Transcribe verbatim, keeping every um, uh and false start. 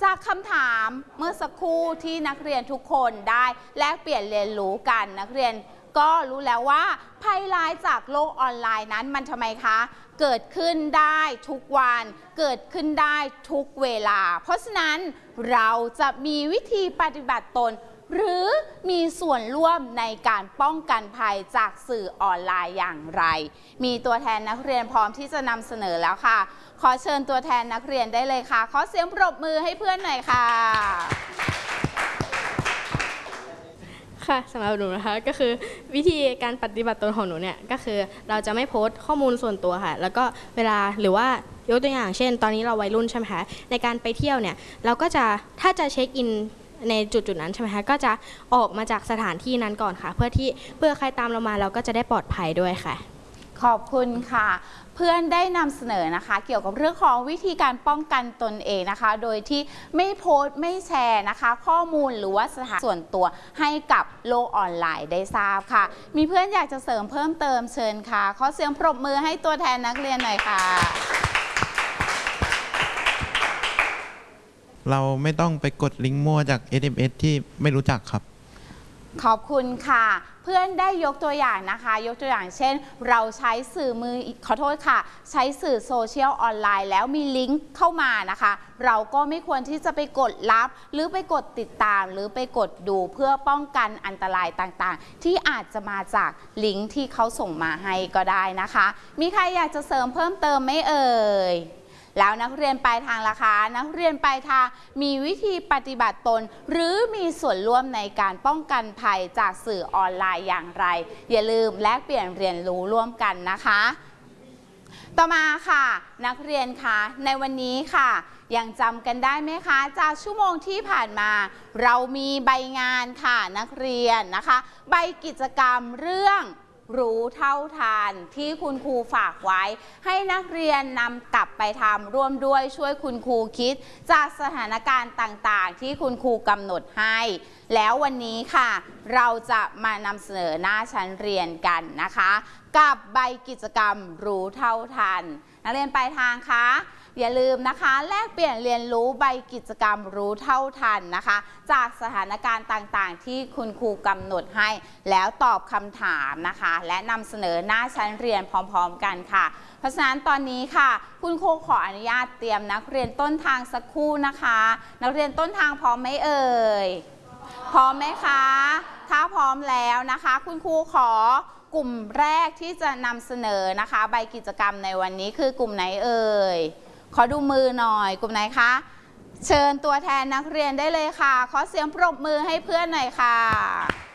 จากคำถามเมื่อสักครู่ที่นักเรียนทุกคนได้แลกเปลี่ยนเรียนรู้กันนักเรียนก็รู้แล้วว่าภัยร้ายจากโลกออนไลน์นั้นมันทำไมคะเกิดขึ้นได้ทุกวันเกิดขึ้นได้ทุกเวลาเพราะฉะนั้นเราจะมีวิธีปฏิบัติตนหรือมีส่วนร่วมในการป้องกันภัยจากสื่อออนไลน์อย่างไรมีตัวแทนนักเรียนพร้อมที่จะนำเสนอแล้วค่ะขอเชิญตัวแทนนักเรียนได้เลยค่ะขอเสียงปรบมือให้เพื่อนหน่อยค่ะค่ะสำหรับหนูนะคะก็คือวิธีการปฏิบัติตนของหนูเนี่ยก็คือเราจะไม่โพสต์ข้อมูลส่วนตัวค่ะแล้วก็เวลาหรือว่ายกตัวอย่างเช่นตอนนี้เราวัยรุ่นใช่ไหมคะในการไปเที่ยวเนี่ยเราก็จะถ้าจะเช็คอินในจุดจุดนั้นใช่ไหมคะก็จะออกมาจากสถานที่นั้นก่อนค่ะเพื่อที่เพื่อใครตามเรามาเราก็จะได้ปลอดภัยด้วยค่ะขอบคุณค่ะเพื่อนได้นำเสนอนะคะเกี่ยวกับเรื่องของวิธีการป้องกันตนเองนะคะโดยที่ไม่โพสต์ไม่แชร์นะคะข้อมูลหรือว่าสถานส่วนตัวให้กับโลกออนไลน์ได้ทราบค่ะมีเพื่อนอยากจะเสริมเพิ่มเติมเชิญค่ะขอเสียงปรบมือให้ตัวแทนนักเรียนหน่อยค่ะเราไม่ต้องไปกดลิงก์มั่วจาก เอส เอ็ม เอส ที่ไม่รู้จักครับขอบคุณค่ะเพื่อนได้ยกตัวอย่างนะคะยกตัวอย่างเช่นเราใช้สื่อมือขอโทษค่ะใช้สื่อโซเชียลออนไลน์แล้วมีลิงก์เข้ามานะคะเราก็ไม่ควรที่จะไปกดรับหรือไปกดติดตามหรือไปกดดูเพื่อป้องกันอันตรายต่างๆที่อาจจะมาจากลิงก์ที่เขาส่งมาให้ก็ได้นะคะมีใครอยากจะเสริมเพิ่มเติมไหมเอ่ยแล้วนักเรียนปลายทางล่ะคะนักเรียนปลายทางมีวิธีปฏิบัติตนหรือมีส่วนร่วมในการป้องกันภัยจากสื่อออนไลน์อย่างไรอย่าลืมแลกเปลี่ยนเรียนรู้ร่วมกันนะคะต่อมาค่ะนักเรียนคะในวันนี้ค่ะยังจำกันได้ไหมคะจากชั่วโมงที่ผ่านมาเรามีใบงานค่ะนักเรียนนะคะใบกิจกรรมเรื่องรู้เท่าทันที่คุณครูฝากไว้ให้นักเรียนนำกลับไปทำร่วมด้วยช่วยคุณครูคิดจากสถานการณ์ต่างๆที่คุณครูกำหนดให้แล้ววันนี้ค่ะเราจะมานำเสนอหน้าชั้นเรียนกันนะคะกับใบกิจกรรมรู้เท่าทันนักเรียนปลายทางคะอย่าลืมนะคะแลกเปลี่ยนเรียนรู้ใบกิจกรรมรู้เท่าทันนะคะจากสถานการณ์ต่างๆที่คุณครูกำหนดให้แล้วตอบคำถามนะคะและนำเสนอหน้าชั้นเรียนพร้อมๆกันค่ะเพราะฉะนั้นตอนนี้ค่ะคุณครูขออนุญาตเตรียมนักเรียนต้นทางสักครู่นะคะนักเรียนต้นทางพร้อมไหมเอ่ยพร้อมไหมคะถ้าพร้อมแล้วนะคะคุณครูขอกลุ่มแรกที่จะนำเสนอนะคะใบกิจกรรมในวันนี้คือกลุ่มไหนเอ่ยขอดูมือหน่อยกลุ่มไหนคะเชิญตัวแทนนักเรียนได้เลยค่ะขอเสียงปรบมือให้เพื่อนหน่อยค่ะ